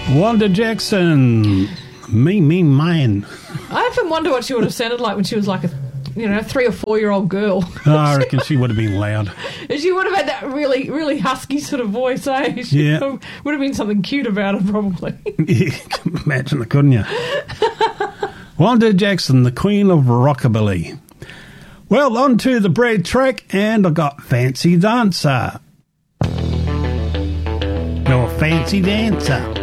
Wanda Jackson. Me, man. I often wonder what she would have sounded like when she was like a 3 or 4 year old girl. Oh, I reckon she would have been loud. She would have had that really, really husky sort of voice, eh? She would have been something cute about her, probably. You can imagine it, couldn't you? Wanda Jackson, the queen of rockabilly. Well, on to the bread track, and I got Fancy Dancer. No, Fancy Dancer.